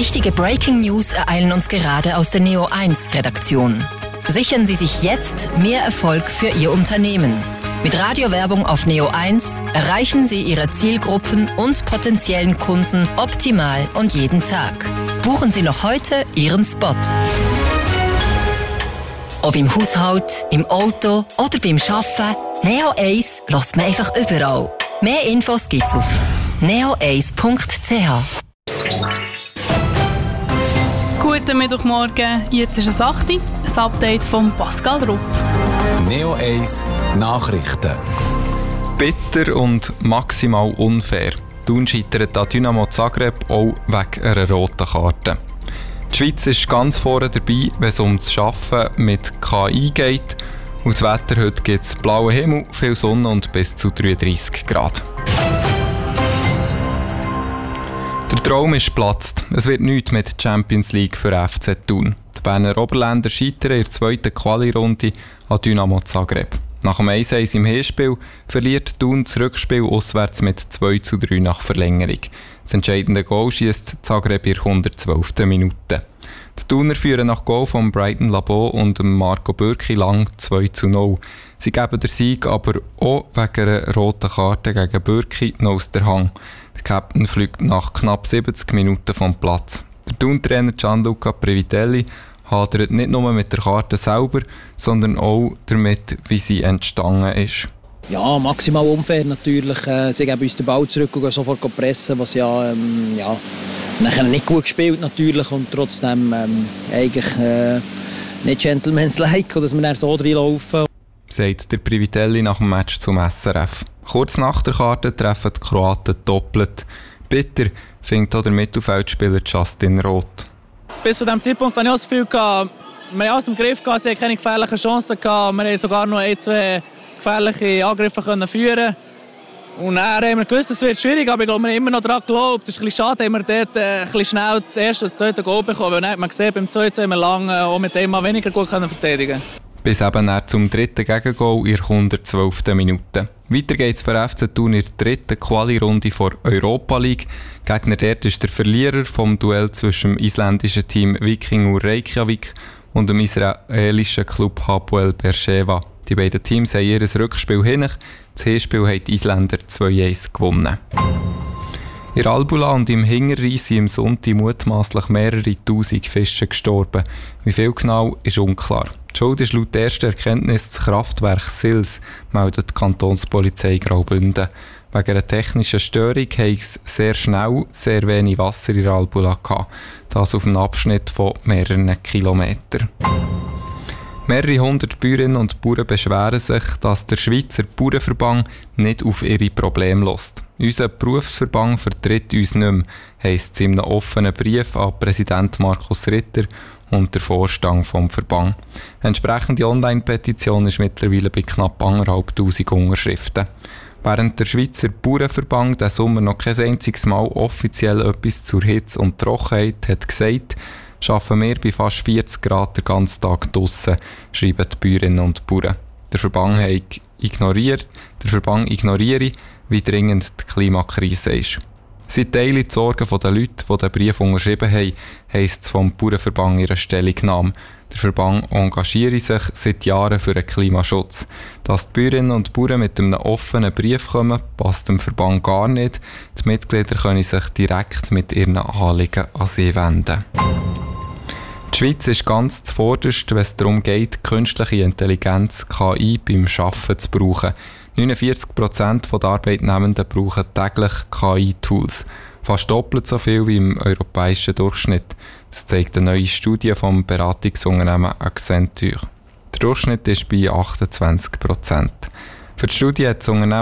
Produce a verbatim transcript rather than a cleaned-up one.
Wichtige Breaking News ereilen uns gerade aus der Neo eins Redaktion. Sichern Sie sich jetzt mehr Erfolg für Ihr Unternehmen. Mit Radiowerbung auf Neo eins erreichen Sie Ihre Zielgruppen und potenziellen Kunden optimal und jeden Tag. Buchen Sie noch heute Ihren Spot. Ob im Haushalt, im Auto oder beim Arbeiten, Neo eins hört man einfach überall. Mehr Infos gibt's auf neo eins punkt c h. Guten Mittwochmorgen, jetzt ist es acht Uhr, ein Update von Pascal Rupp. Neo eins Nachrichten. Bitter und maximal unfair. Thun scheitert an Dynamo Zagreb auch wegen einer roten Karte. Die Schweiz ist ganz vorne dabei, wenn es um das Arbeiten mit K I geht. Und das Wetter heute gibt es blauen Himmel, viel Sonne und bis zu dreiunddreissig Grad. Der Traum ist geplatzt. Es wird nichts mit der Champions League für F C Thun. Die Berner Oberländer scheitern in der zweiten Quali-Runde an Dynamo Zagreb. Nach dem eins eins im Hinspiel verliert Thun das Rückspiel auswärts mit zwei zu drei nach Verlängerung. Das entscheidende Goal schießt Zagreb in der hundertzwölften Minute. Die Thuner führen nach Goal von Brighton Labo und Marco Bürki lang zwei zu null. Sie geben den Sieg aber auch wegen einer roten Karte gegen Bürki noch aus der Hand. Der Captain fliegt nach knapp siebzig Minuten vom Platz. Der Thun-Trainer Gianluca Previtelli hadert nicht nur mit der Karte selber, sondern auch damit, wie sie entstanden ist. Ja, maximal unfair natürlich. Äh, sie geben uns den Ball zurück und gehen sofort pressen, was ja, ähm, ja nachher nicht gut gespielt natürlich und trotzdem ähm, eigentlich äh, nicht gentleman's-like, dass wir dann so reinlaufen. Sagt der Previtelli nach dem Match zum S R F. Kurz nach der Karte treffen die Kroaten doppelt. Bitter findet auch der Mittelfeldspieler Justin Roth. Bis zu diesem Zeitpunkt hatte ich auch das Gefühl, wir haben alles im Griff, sie hatten keine gefährlichen Chancen, wir haben sogar noch ein, zwei gefährliche Angriffe können führen. Und dann haben wir gewusst, es wird schwierig, aber ich glaube, wir haben immer noch daran geglaubt. Es ist ein bisschen schade, dass wir dort äh, ein bisschen schnell das erste und das zweite Goal bekommen, weil dann hat man gesehen, beim zwei zu haben wir lange auch mit dem mal weniger gut können verteidigen. Bis eben dann zum dritten Gegengoal in der hundertzwölften Minute. Weiter geht es für F C Thun in der dritten Quali-Runde vor Europa League. Gegner dort ist der Verlierer vom Duell zwischen dem isländischen Team Viking Reykjavik und dem israelischen Club Hapoel Beersheva. Die beiden Teams haben ihr Rückspiel hin. Das Hinspiel haben die Isländer zwei eins gewonnen. In Albula und im Hingerrhein sind am Sonntag mutmaßlich mehrere tausend Fische gestorben. Wie viel genau, ist unklar. Die Schuld ist laut erster Erkenntnis das Kraftwerk Sils, meldet die Kantonspolizei Graubünden. Wegen einer technischen Störung hatte es sehr schnell sehr wenig Wasser in Albula gehabt. Das auf einem Abschnitt von mehreren Kilometern. Mehrere hundert Bäuerinnen und Bauern beschweren sich, dass der Schweizer Bauernverband nicht auf ihre Probleme hört. Unser Berufsverband vertritt uns nicht mehr, heisst es in einem offenen Brief an Präsident Markus Ritter und der Vorstand vom Verband. Eine entsprechende Online-Petition ist mittlerweile bei knapp eintausendfünfhundert Unterschriften. Während der Schweizer Bauernverband diesen Sommer noch kein einziges Mal offiziell etwas zur Hitze und Trockenheit hat gesagt, arbeiten wir bei fast vierzig Grad den ganzen Tag draussen, schreiben die Bäuerinnen und Bauern. Der Verband, ignoriert, der Verband ignoriere, wie dringend die Klimakrise ist. Sie teilen die Sorgen der Leute, die den Brief unterschrieben haben, heisst es vom Bauernverband in ihrer Stellungnahme. Der Verband engagiere sich seit Jahren für den Klimaschutz. Dass die Bäuerinnen und Bauern mit einem offenen Brief kommen, passt dem Verband gar nicht. Die Mitglieder können sich direkt mit ihren Anliegen an sie wenden. Die Schweiz ist ganz zuvorderst, wenn es darum geht, künstliche Intelligenz K I beim Arbeiten zu brauchen. neunundvierzig Prozent der Arbeitnehmenden brauchen täglich K I-Tools. Fast doppelt so viel wie im europäischen Durchschnitt. Das zeigt eine neue Studie vom Beratungsunternehmen Accenture. Der Durchschnitt ist bei achtundzwanzig Prozent. Für die Studie hat das Unternehmen